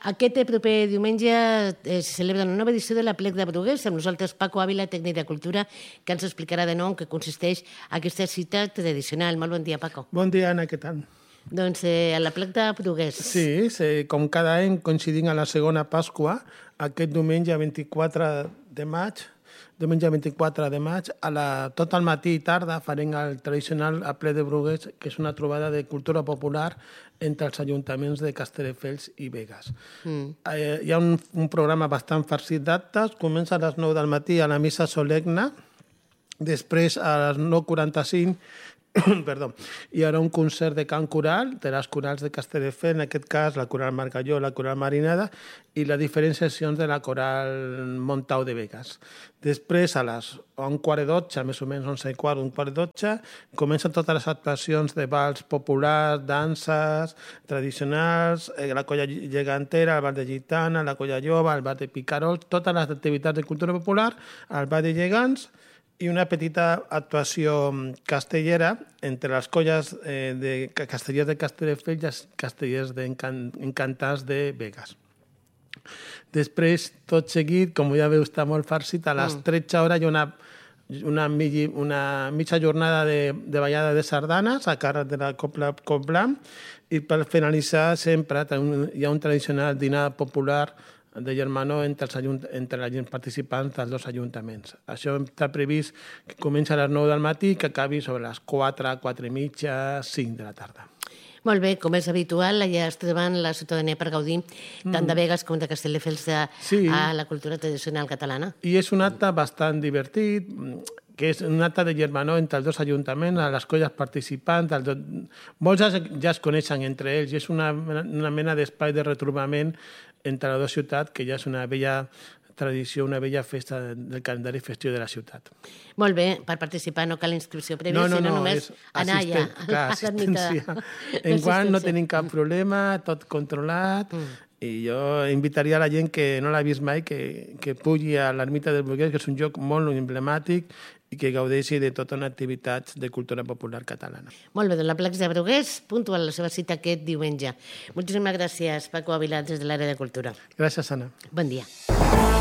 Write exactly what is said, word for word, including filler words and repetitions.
Aquest proper diumenge es celebra una nova edició de l'Aplec de Brugués, amb nosaltres Paco Ávila, tècnic de Cultura, que ens explicarà de nou en què consisteix aquesta cita tradicional. Molt bon dia, Paco. Bon dia, Anna, què tal? Doncs eh, a l'Aplec de Brugués. Sí, sí, com cada any coincidint a la segona Pasqua, aquest diumenge vint-i-quatre de maig, diumenge vint-i-quatre de maig, a la, tot el matí i tarda farem el tradicional Aplec de Brugués, que és una trobada de cultura popular entre els ajuntaments de Castelldefels i Begues. Mm. Eh, hi ha un, un programa bastant farcit d'actes, comença a les nou del matí a la missa solemne, després a les nou quaranta-cinc perdó, hi haurà un concert de cant coral de les corals de Castelldefels, en aquest cas la coral Margalló, la coral Marinada i les diferents seccions de la coral Montau de Begues. Després, a les un quart de dotze, més o menys onze i quart, un quart de dotze, comencen totes les actuacions de balls populars, danses tradicionals, eh, la colla gegantera, el ball de gitana, la colla lloba, el ball de picarols, totes les activitats de cultura popular, el ball de gegants, i una petita actuació castellera entre les colles eh, de castellers de Castelldefels i els castellers d'encantants de Begues. Després, tot seguit, com ja veu, està molt farcit, a les tretze hores hi ha una, una, migi, una mitja jornada de, de ballada de sardanes a càrrec de la Copla Coplam, i per finalitzar sempre hi ha un tradicional dinar popular de germanor entre, els entre la gent participants dels dos ajuntaments. Això està previst que comença a les nou del matí i que acabi sobre les quatre, quatre i mitja, cinc de la tarda. Molt bé, com és habitual, allà es troben la ciutadania per gaudir tant de Begues com de Castelldefels a, sí. a la cultura tradicional catalana. I és un acte bastant divertit, que és un acte de germanor entre els dos ajuntaments, a les colles participants, els dos... molts ja, ja es coneixen entre ells, i és una, una mena d'espai de retrobament entre les dues ciutats, que ja és una vella tradició, una vella festa del calendari festiu de la ciutat. Molt bé, per participar no cal inscripció prèvia, no, no, sinó no, només anar allà. Clar, assistència. Enguany no tenim cap problema, tot controlat, mm. i jo invitaria a la gent que no l'ha vist mai que, que pugi a l'Ermita del Brugués, que és un lloc molt emblemàtic i que gaudeixi de tota una activitat de cultura popular catalana. Molt bé, doncs l'Aplec de Brugués puntua la seva cita aquest diumenge. Moltíssimes gràcies, Paco Ávila, des de l'àrea de Cultura. Gràcies, Anna. Bon dia.